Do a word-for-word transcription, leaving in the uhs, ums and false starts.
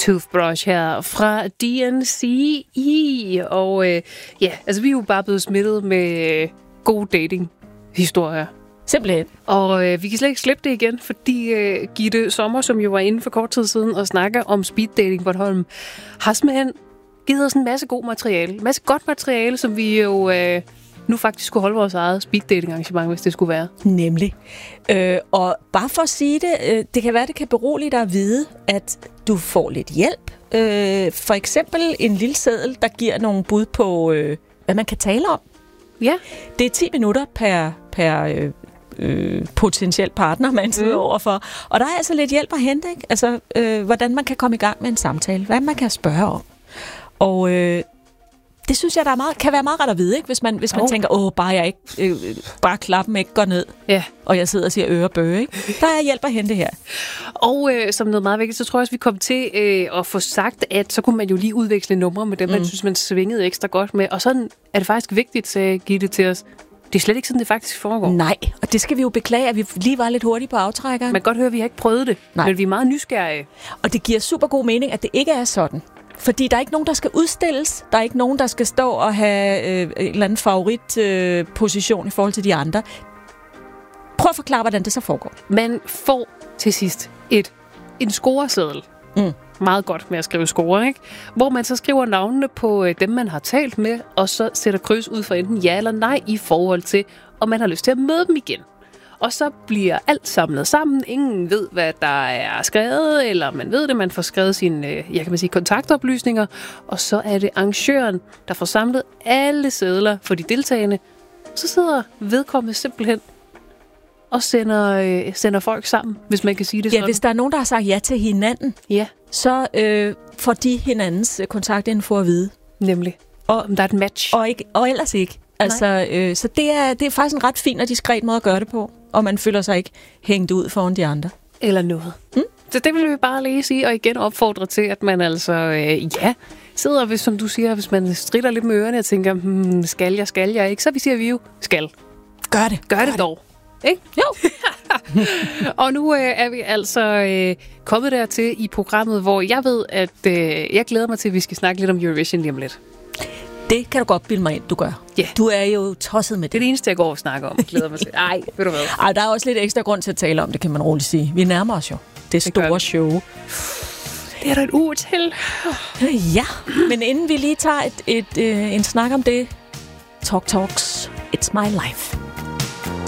Toothbrush her fra D N C E. Og øh, ja, altså vi er jo bare blevet smittet med øh, gode dating-historier. Simpelthen. Og øh, vi kan slet ikke slippe det igen, fordi øh, Gitte Sommer, som jo var inde for kort tid siden og snakker om speed dating på Bornholm, har simpelthen givet os en masse god materiale. En masse godt materiale, som vi jo øh, nu faktisk skulle holde vores eget speed dating arrangement, hvis det skulle være. Nemlig. Øh, og bare for at sige det, øh, det kan være, det kan berolige dig at vide, at du får lidt hjælp. Øh, for eksempel en lille seddel, der giver nogle bud på, øh, hvad man kan tale om. Ja. Det er ti minutter per, per øh, øh, potentiel partner, man sidder mm. overfor. Og der er altså lidt hjælp at hente, ikke? Altså, øh, hvordan man kan komme i gang med en samtale. Hvad man kan spørge om. Og øh, det synes jeg, der er meget, kan være meget ret at vide, ikke? Hvis man, hvis man oh. tænker, åh, bare jeg ikke, øh, bare klappen ikke går ned, ja. og jeg sidder og siger øre bøge, ikke? Der er hjælp at hente her. Og øh, som noget meget vigtigt, så tror jeg også, vi kom til øh, at få sagt, at så kunne man jo lige udveksle numre med dem, mm. man synes, man svingede ekstra godt med. Og sådan er det faktisk vigtigt, sagde Gitte til os. Det er slet ikke sådan, det faktisk foregår. Nej, og det skal vi jo beklage, at vi lige var lidt hurtige på aftrækkeren. Man kan godt høre, at vi har ikke prøvet det, Nej. men vi er meget nysgerrige. Og det giver super god mening, at det ikke er sådan. Fordi der er ikke nogen, der skal udstilles. Der er ikke nogen, der skal stå og have øh, en eller anden favoritposition øh, i forhold til de andre. Prøv at forklare, hvordan det så foregår. Man får til sidst et, en scoreseddel. Mm. Meget godt med at skrive score, ikke? Hvor man så skriver navnene på øh, dem, man har talt med, og så sætter kryds ud for enten ja eller nej i forhold til, om man har lyst til at møde dem igen. Og så bliver alt samlet sammen. Ingen ved, hvad der er skrevet, eller man ved det, man får skrevet sine øh, jeg kan man sige, kontaktoplysninger. Og så er det arrangøren, der får samlet alle sedler for de deltagende. Så sidder vedkommende simpelthen og sender, øh, sender folk sammen, hvis man kan sige det ja, sådan. Hvis der er nogen, der har sagt ja til hinanden, ja. så øh, får de hinandens kontaktinfo at vide. Nemlig. Og om der er et match. Og, ikke, og ellers ikke. Altså, øh, så det er, det er faktisk en ret fin og diskret måde at gøre det på. Og man føler sig ikke hængt ud foran de andre. Eller noget. Hmm? Så det vil vi bare lige sige, og igen opfordre til, at man altså, øh, ja, sidder, hvis, som du siger, hvis man stritter lidt med ørerne og tænker, hmm, skal jeg, skal jeg ikke, så vi siger vi jo, skal. Gør det. Gør, Gør det, det dog. Ikke? Jo. Og nu øh, er vi altså øh, kommet dertil i programmet, hvor jeg ved, at øh, jeg glæder mig til, at vi skal snakke lidt om Eurovision lige om lidt. Det kan du godt bilde mig ind, du gør. Yeah. Du er jo tosset med det. Det er det eneste, jeg går og snakker om. Glæder mig til. Ej, ved du hvad? Ej, der er også lidt ekstra grund til at tale om det, kan man roligt sige. Vi nærmer os jo det store det show. Det er der et uge til. Ja, men inden vi lige tager et, et, et, en snak om det, Talk Talks, It's My Life.